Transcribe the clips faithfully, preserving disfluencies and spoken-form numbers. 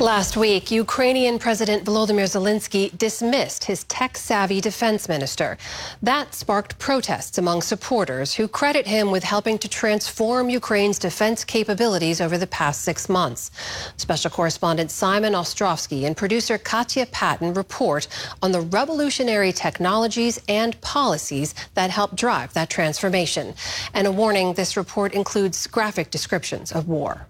Last week, Ukrainian President Volodymyr Zelensky dismissed his tech-savvy defense minister. That sparked protests among supporters who credit him with helping to transform Ukraine's defense capabilities over the past six months. Special correspondent Simon Ostrovsky and producer Katya Patton report on the revolutionary technologies and policies that help drive that transformation. And a warning, this report includes graphic descriptions of war.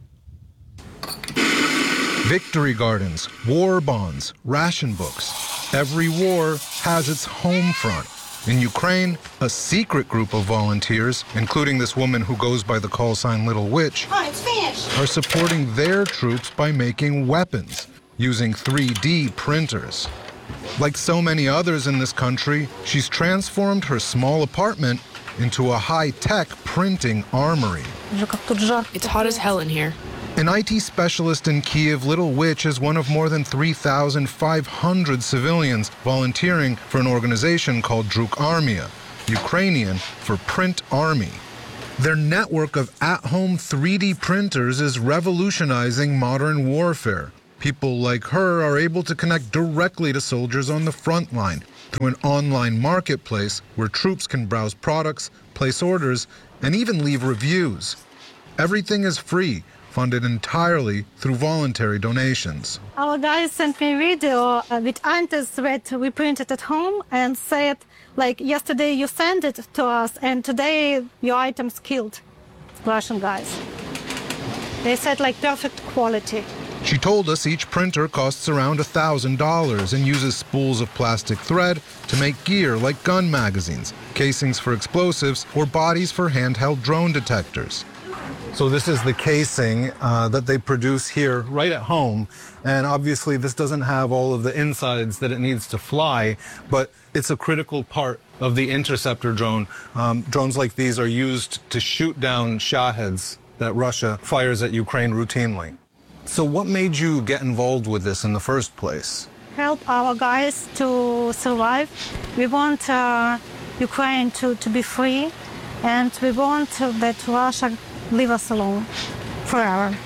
Victory gardens, war bonds, ration books. Every war has its home front. In Ukraine, a secret group of volunteers, including this woman who goes by the call sign Little Witch, oh, it's finished. are supporting their troops by making weapons using three D printers. Like so many others in this country, she's transformed her small apartment into a high-tech printing armory. It's hot as hell in here. An I T specialist in Kiev, Little Witch is one of more than three thousand five hundred civilians volunteering for an organization called Druk Armia, Ukrainian for Print Army. Their network of at-home three D printers is revolutionizing modern warfare. People like her are able to connect directly to soldiers on the front line through an online marketplace where troops can browse products, place orders, and even leave reviews. Everything is free, funded entirely through voluntary donations. Our guys sent me a video with answers that we printed at home and said, like, yesterday you sent it to us and today your items killed Russian guys. They said, like, perfect quality. She told us each printer costs around one thousand dollars and uses spools of plastic thread to make gear like gun magazines, casings for explosives, or bodies for handheld drone detectors. So this is the casing uh, that they produce here right at home. And obviously this doesn't have all of the insides that it needs to fly, but it's a critical part of the interceptor drone. Um, drones like these are used to shoot down Shaheds that Russia fires at Ukraine routinely. So what made you get involved with this in the first place? Help our guys to survive. We want uh, Ukraine to, to be free, and we want that Russia leave us alone forever.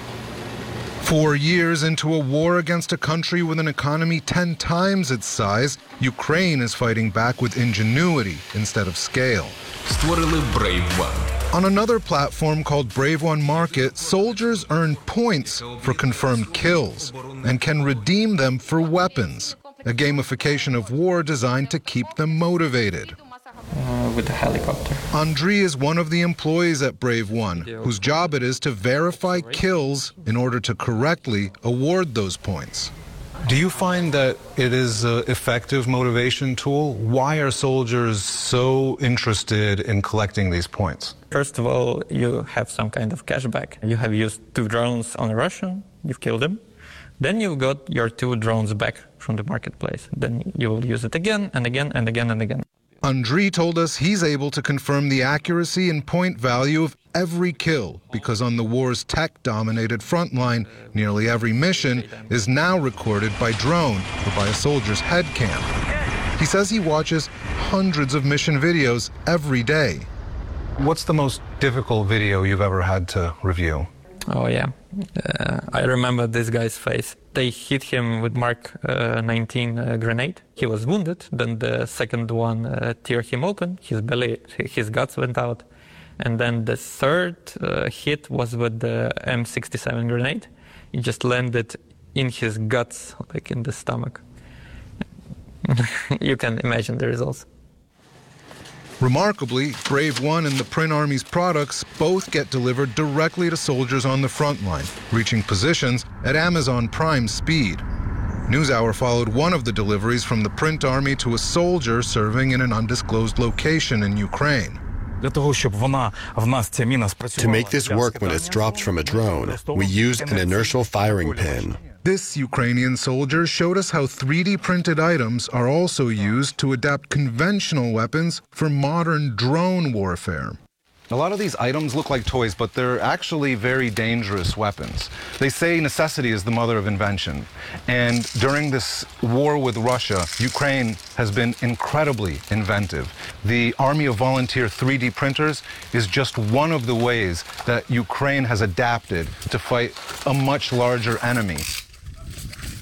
Four years into a war against a country with an economy ten times its size, Ukraine is fighting back with ingenuity instead of scale. Створили Brave One. On another platform called Brave One Market, soldiers earn points for confirmed kills and can redeem them for weapons, a gamification of war designed to keep them motivated. Uh, with the helicopter. Andriy is one of the employees at Brave One, whose job it is to verify kills in order to correctly award those points. Do you find that it is an effective motivation tool? Why are soldiers so interested in collecting these points? First of all, you have some kind of cashback. You have used two drones on a Russian, you've killed them. Then you got your two drones back from the marketplace. Then you will use it again and again and again and again. Andriy told us he's able to confirm the accuracy and point value of every kill because on the war's tech-dominated front line, nearly every mission is now recorded by drone or by a soldier's head cam. He says he watches hundreds of mission videos every day. What's the most difficult video you've ever had to review? Oh, yeah. Uh, I remember this guy's face. They hit him with Mark uh, nineteen uh, grenade. He was wounded. Then the second one uh, tear him open. His belly, his guts went out. And then the third uh, hit was with the M sixty-seven grenade. It just landed in his guts, like in the stomach. You can imagine the results. Remarkably, Brave One and the Print Army's products both get delivered directly to soldiers on the front line, reaching positions at Amazon Prime speed. NewsHour followed one of the deliveries from the Print Army to a soldier serving in an undisclosed location in Ukraine. To make this work when it's dropped from a drone, we use an inertial firing pin. This Ukrainian soldier showed us how three D printed items are also used to adapt conventional weapons for modern drone warfare. A lot of these items look like toys, but they're actually very dangerous weapons. They say necessity is the mother of invention. And during this war with Russia, Ukraine has been incredibly inventive. The Army of Volunteer three D printers is just one of the ways that Ukraine has adapted to fight a much larger enemy.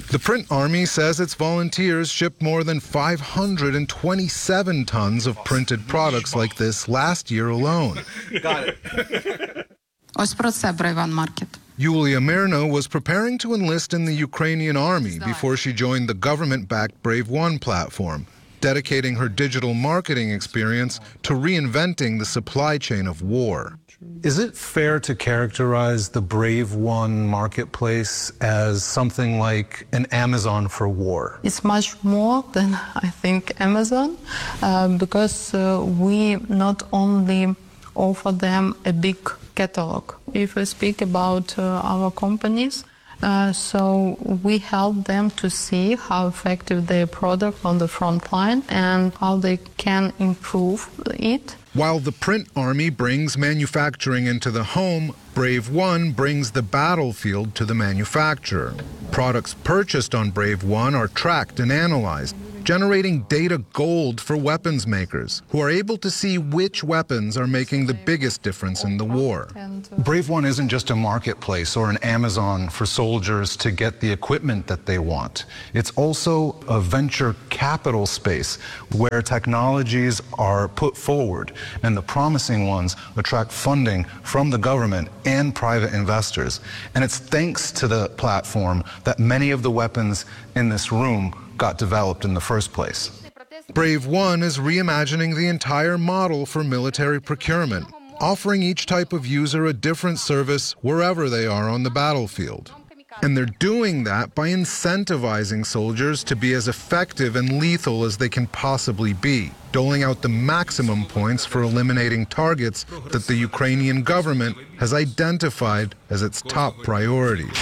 The print army says its volunteers shipped more than five hundred twenty-seven tons of printed products like this last year alone. Got it. Ось про це Brave One Market. Yulia Myrno was preparing to enlist in the Ukrainian army before she joined the government-backed Brave One platform, dedicating her digital marketing experience to reinventing the supply chain of war. Is it fair to characterize the Brave One marketplace as something like an Amazon for war? It's much more than, I think, Amazon, uh, because uh, we not only offer them a big catalog. If we speak about uh, our companies, uh, so we help them to see how effective their product on the front line and how they can improve it. While the print army brings manufacturing into the home, Brave One brings the battlefield to the manufacturer. Products purchased on Brave One are tracked and analyzed, generating data gold for weapons makers, who are able to see which weapons are making the biggest difference in the war. Brave One isn't just a marketplace or an Amazon for soldiers to get the equipment that they want. It's also a venture capital space where technologies are put forward, and the promising ones attract funding from the government and private investors. And it's thanks to the platform that many of the weapons in this room got developed in the first place. Brave One is reimagining the entire model for military procurement, offering each type of user a different service wherever they are on the battlefield. And they're doing that by incentivizing soldiers to be as effective and lethal as they can possibly be, doling out the maximum points for eliminating targets that the Ukrainian government has identified as its top priorities.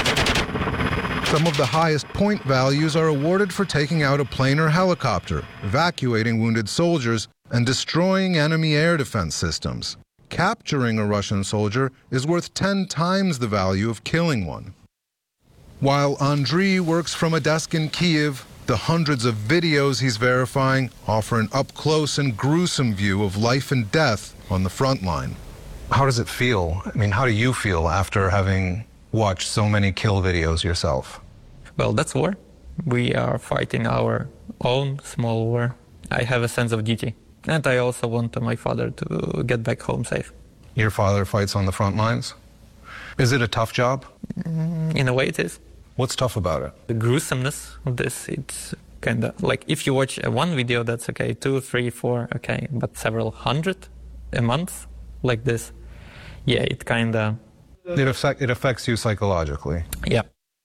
Some of the highest point values are awarded for taking out a plane or helicopter, evacuating wounded soldiers, and destroying enemy air defense systems. Capturing a Russian soldier is worth ten times the value of killing one. While Andriy works from a desk in Kyiv, the hundreds of videos he's verifying offer an up-close and gruesome view of life and death on the front line. How does it feel? I mean, how do you feel after having watched so many kill videos yourself? Well, that's war. We are fighting our own small war. I have a sense of duty. And I also want my father to get back home safe. Your father fights on the front lines? Is it a tough job? In a way it is. What's tough about it? The gruesomeness of this, it's kind of like if you watch one video, that's okay, two, three, four, okay, but several hundred a month like this, yeah, it kind of... It, affect, it affects you psychologically. Yeah.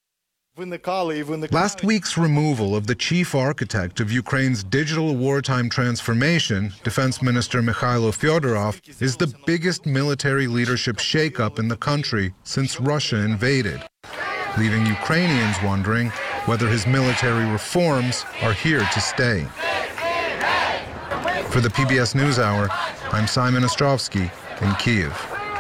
Last week's removal of the chief architect of Ukraine's digital wartime transformation, Defense Minister Mikhailo Fyodorov, is the biggest military leadership shakeup in the country since Russia invaded, leaving Ukrainians wondering whether his military reforms are here to stay. For the P B S NewsHour, I'm Simon Ostrovsky in Kyiv.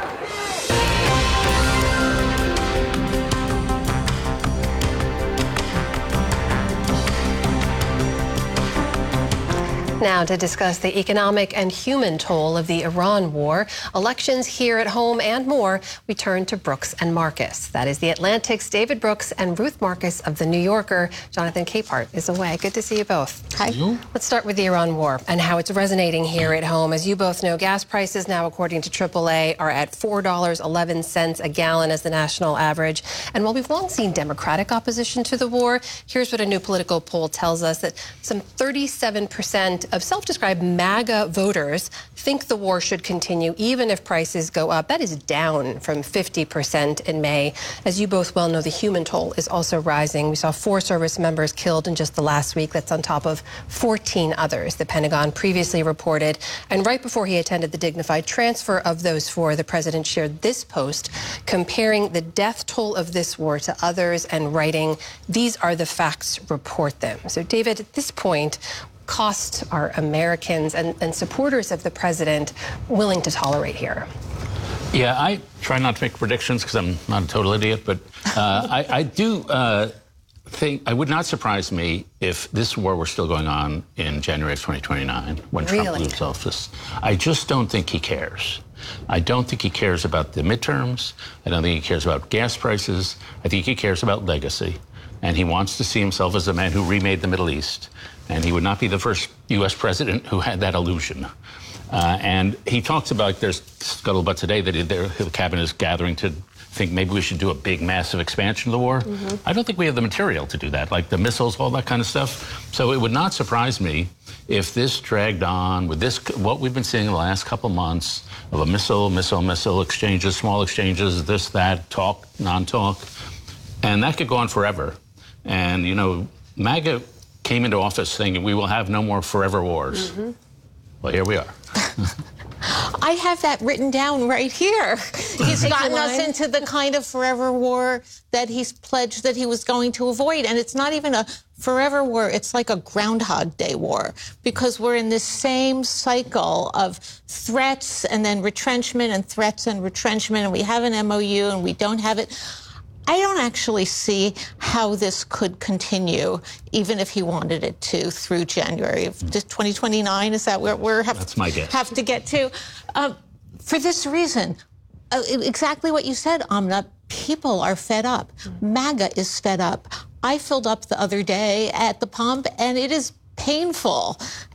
Now to discuss the economic and human toll of the Iran war, elections here at home and more, we turn to Brooks and Marcus. That is The Atlantic's David Brooks and Ruth Marcus of The New Yorker. Jonathan Capehart is away. Good to see you both. Hi. Let's start with the Iran war and how it's resonating here at home. As you both know, gas prices now, according to triple A, are at four dollars and eleven cents a gallon as the national average. And while we've long seen Democratic opposition to the war, here's what a new political poll tells us, that some thirty-seven percent of self-described MAGA voters think the war should continue even if prices go up. That is down from fifty percent in May. As you both well know, the human toll is also rising. We saw four service members killed in just the last week. That's on top of fourteen others, the Pentagon previously reported. And right before he attended the dignified transfer of those four, the president shared this post comparing the death toll of this war to others and writing, "These are the facts, report them." So, David, at this point, cost are Americans and, and supporters of the president willing to tolerate here? Yeah, I try not to make predictions because I'm not a total idiot, but uh, I, I do uh, think, it would not surprise me if this war were still going on in January of twenty twenty-nine when Really? Trump loses office. I just don't think he cares. I don't think he cares about the midterms. I don't think he cares about gas prices. I think he cares about legacy. And he wants to see himself as the man who remade the Middle East. And he would not be the first U S president who had that illusion. Uh, and he talks about, there's scuttlebutt today that the cabinet is gathering to think maybe we should do a big, massive expansion of the war. Mm-hmm. I don't think we have the material to do that, like the missiles, all that kind of stuff. So it would not surprise me if this dragged on with this, what we've been seeing in the last couple months of a missile, missile, missile exchanges, small exchanges, this, that, talk, non-talk. And that could go on forever. And, you know, MAGA came into office thinking we will have no more forever wars. Mm-hmm. Well, here we are. I have that written down right here. He's gotten us into the kind of forever war that he's pledged that he was going to avoid. And it's not even a forever war. It's like a Groundhog Day war, because we're in this same cycle of threats and then retrenchment and threats and retrenchment. And we have an M O U and we don't have it. I don't actually see how this could continue, even if he wanted it to, through January of twenty twenty-nine. Is that where we have, That's my guess. have to get to? Um, for this reason, uh, exactly what you said, Amna, people are fed up. MAGA is fed up. I filled up the other day at the pump, and it is painful